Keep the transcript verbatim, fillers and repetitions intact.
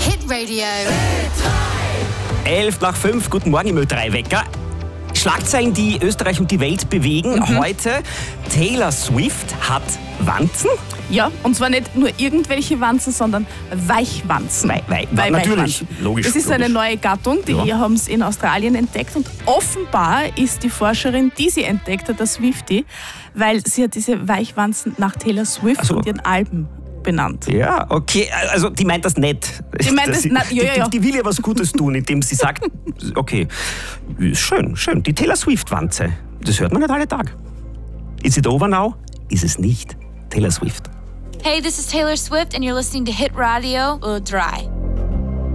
Hitradio. Elf nach fünf, guten Morgen im Ö drei Wecker. Schlagzeilen, die Österreich und die Welt bewegen. Mhm. Heute, Taylor Swift hat Wanzen. Ja, und zwar nicht nur irgendwelche Wanzen, sondern Weichwanzen. Wei Wei Wei natürlich, logisch. Das ist logisch. eine neue Gattung, die Ja. haben es in Australien entdeckt und offenbar ist die Forscherin, die sie entdeckt hat, der Swiftie, weil sie hat diese Weichwanzen nach Taylor Swift So. und ihren Alben benannt. Ja, okay, also die meint das nett. Die meint das, na, ja, ja, ja. Die, die will ja was Gutes tun, indem sie sagt, okay, schön, schön, die Taylor Swift-Wanze, das hört man nicht alle Tag. Is it over now? Ist es nicht. Taylor Swift. Hey, this is Taylor Swift and you're listening to Hit Radio Ö drei.